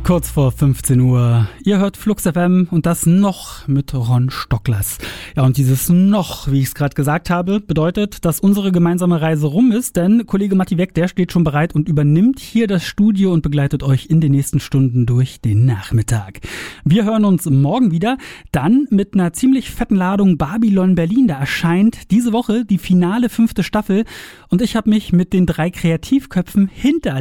Kurz vor 15 Uhr. Ihr hört Flux FM und das noch mit Ron Stocklers. Ja, und dieses noch, wie ich es gerade gesagt habe, bedeutet, dass unsere gemeinsame Reise rum ist, denn Kollege Matti Weck, der steht schon bereit und übernimmt hier das Studio und begleitet euch in den nächsten Stunden durch den Nachmittag. Wir hören uns morgen wieder, dann mit einer ziemlich fetten Ladung Babylon Berlin. Da erscheint diese Woche die finale 5. Staffel und ich habe mich mit den 3 Kreativköpfen hinter